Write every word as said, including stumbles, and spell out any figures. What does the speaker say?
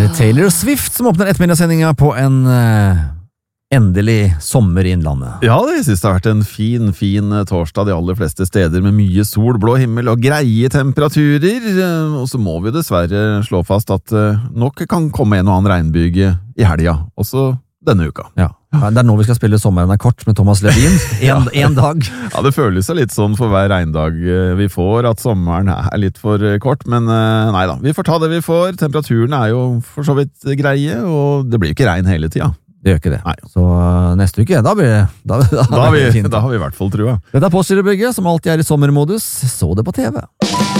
er Taylor Swift som åpner ettermiddagssendinga på en uh, endelig sommer i innlandet. Ja, det synes det har vært en fin, fin torsdag de aller fleste steder med mye sol, blå himmel og greie temperaturer. Og så må vi dessverre slå fast at nok kan komme en og annen regnbyge i helga, også denne uka. Ja. Det er nå vi skal spille Sommeren er kort med Thomas Ledin. En, ja. en dag. Ja, det føles litt sånn for hver regndag vi får, at sommeren er litt for kort, men nei da, vi får ta det vi får. Temperaturen er jo for så vidt greie, og det blir ikke regn hele tida. Det gjør ikke det. Nei. Så uh, neste uke, da blir det da, da, da, har vi, da har vi i hvert fall trua. Dette er Postgirobygget, som alltid er i sommermodus. Så det på T V.